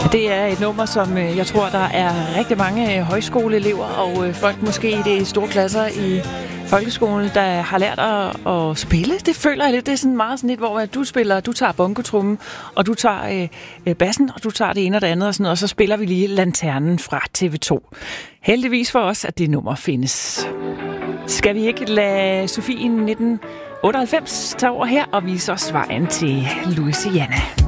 Det er et nummer, som jeg tror, der er rigtig mange højskoleelever og folk måske i de store klasser i folkeskolen, der har lært at spille. Det føler jeg lidt. Det er sådan meget sådan lidt, hvor du tager bongotrummen, og du tager bassen, og du tager det ene og det andet, og sådan noget, og så spiller vi lige Lanternen fra TV2. Heldigvis for os, at det nummer findes. Skal vi ikke lade Sofie 1998 tage over her og vise os vejen til Louisiana?